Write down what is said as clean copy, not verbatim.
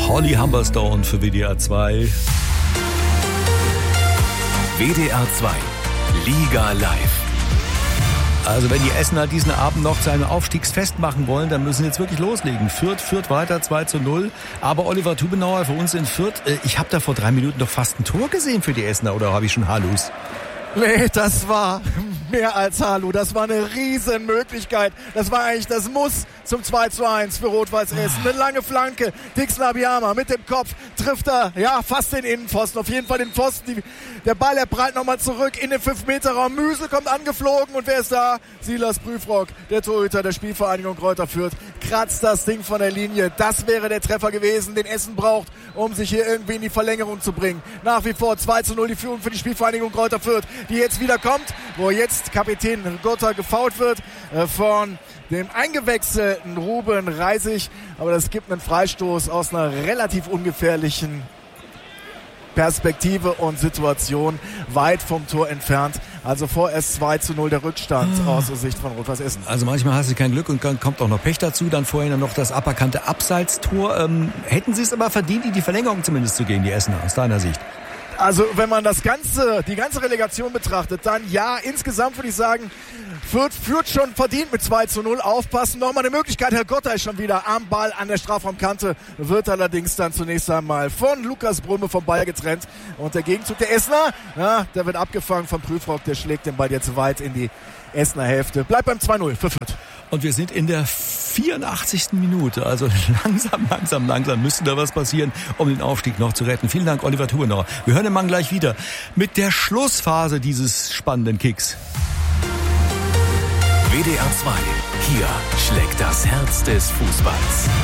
Holly Humberstone für WDR 2. WDR 2 Liga live. Also wenn die Essener diesen Abend noch zu einem Aufstiegsfest machen wollen, dann müssen sie jetzt wirklich loslegen. Fürth führt weiter 2:0. Aber Oliver Tubenauer für uns in Fürth, ich habe da vor 3 Minuten doch fast ein Tor gesehen für die Essener, oder habe ich schon Halus? Nee, das war mehr als Hallo. Das war eine Riesenmöglichkeit. Das war eigentlich das Muss zum 2:1 für Rot-Weiß Essen. Eine lange Flanke. Dix Labiyama mit dem Kopf trifft er, ja, fast den Innenpfosten. Auf jeden Fall den Pfosten. Der Ball, er prallt nochmal zurück in den 5-Meter-Raum. Müsel kommt angeflogen und wer ist da? Silas Prüfrock, der Torhüter der Spielvereinigung Greuther Fürth. Kratzt das Ding von der Linie. Das wäre der Treffer gewesen, den Essen braucht, um sich hier irgendwie in die Verlängerung zu bringen. Nach wie vor 2:0 die Führung für die Spielvereinigung Greuther Fürth, die jetzt wieder kommt, wo jetzt Kapitän Gotter gefoult wird von dem eingewechselten Ruben Reisig. Aber das gibt einen Freistoß aus einer relativ ungefährlichen Perspektive und Situation weit vom Tor entfernt. Also vorerst 2:0 der Rückstand aus der Sicht von Rot-Weiß Essen. Also manchmal hast du kein Glück und dann kommt auch noch Pech dazu. Dann vorhin noch das aberkannte Abseitstor. Hätten sie es aber verdient, in die Verlängerung zumindest zu gehen, die Essener, aus deiner Sicht? Also wenn man die ganze Relegation betrachtet, dann ja, insgesamt würde ich sagen, Fürth führt schon verdient mit 2:0. Aufpassen, nochmal eine Möglichkeit. Herr Gotter ist schon wieder am Ball an der Strafraumkante, wird allerdings dann zunächst einmal von Lukas Brümme vom Ball getrennt. Und der Gegenzug der Essener, ja, der wird abgefangen von Prüfrock, der schlägt den Ball jetzt weit in die Essener Hälfte. Bleibt beim 2:0 für Fürth. Und wir sind in der 84. Minute. Also langsam müsste da was passieren, um den Aufstieg noch zu retten. Vielen Dank, Oliver Tubenauer. Wir hören den Mann gleich wieder mit der Schlussphase dieses spannenden Kicks. WDR 2. Hier schlägt das Herz des Fußballs.